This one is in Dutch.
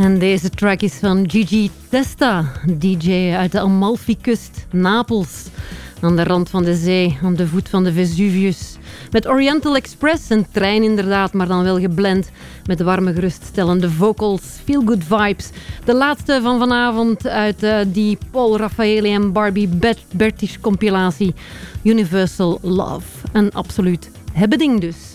En deze track is van Gigi Testa, DJ uit de Amalfi-kust, Napels. Aan de rand van de zee, aan de voet van de Vesuvius. Met Oriental Express, een trein inderdaad, maar dan wel geblend met warme geruststellende vocals, feel good vibes. De laatste van vanavond uit die Paul Raffaele en Barbie Bertisch compilatie Universal Love. Een absoluut hebbeding dus.